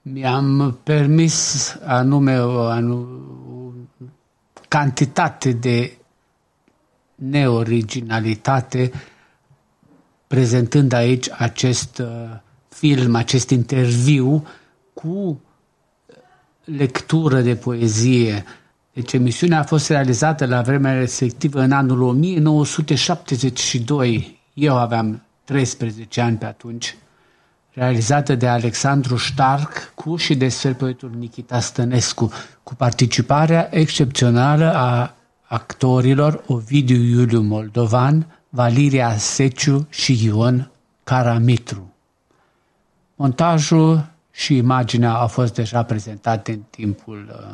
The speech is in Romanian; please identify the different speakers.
Speaker 1: mi-am permis anume o cantitate de neoriginalitate prezentând aici acest film, acest interviu cu lectură de poezie. Deci emisiunea a fost realizată la vremea respectivă în anul 1972. Eu aveam 13 ani pe atunci. Realizată de Alexandru Starc cu și despre poetul Nichita Stănescu, cu participarea excepțională a actorilor Ovidiu Iuliu Moldovan, Valiria Seciu și Ion Caramitru. Montajul și imaginea au fost deja prezentate în timpul